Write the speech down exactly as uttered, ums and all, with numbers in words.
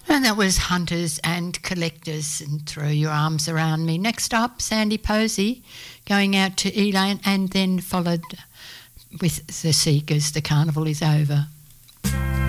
And that was Hunters and Collectors and Throw Your Arms Around Me. Next up, Sandy Posey going out to Elaine, and then followed with The Seekers, The Carnival Is Over.